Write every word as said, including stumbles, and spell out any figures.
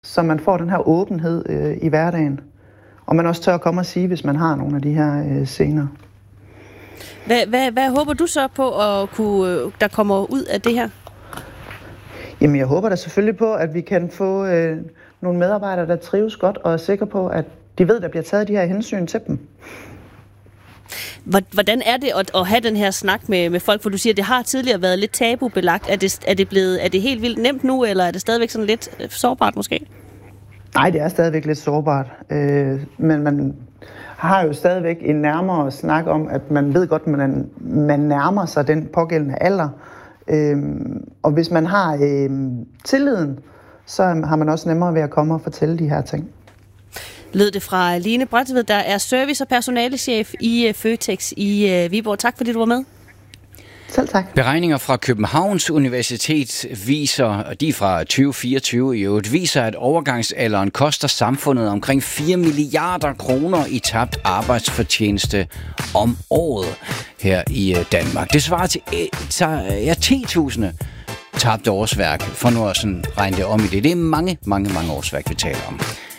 så man får den her åbenhed øh, i hverdagen. Og man også tør at komme og sige, hvis man har nogle af de her øh, scener. Hvad, hvad, hvad håber du så på, at kunne, der kommer ud af det her? Jamen, jeg håber da selvfølgelig på, at vi kan få øh, nogle medarbejdere, der trives godt og er sikre på, at de ved, der bliver taget de her hensyn til dem. Hvordan er det at, at have den her snak med, med folk? For du siger, at det har tidligere været lidt tabubelagt. Er det, er det, blevet, er det helt vildt nemt nu, eller er det stadigvæk sådan lidt sårbart måske? Nej, det er stadigvæk lidt sårbart. Øh, men man har jo stadigvæk en nærmere snak om, at man ved godt, at man, man nærmer sig den pågældende alder. Øh, og hvis man har øh, tilliden, så har man også nemmere ved at komme og fortælle de her ting. Lød det fra Line Brøndtved, der er service- og personalechef i Føtex i Viborg. Tak fordi du var med. Selv tak. Beregninger fra Københavns Universitet viser, og de fra tyve fireogtyve i øvrigt, viser, at overgangsalderen koster samfundet omkring fire milliarder kroner i tabt arbejdsfortjeneste om året her i Danmark. Det svarer til ja, ti tusind tabte årsværk, for nu at sådan regne det om i det. Det er mange, mange, mange årsværk, vi taler om.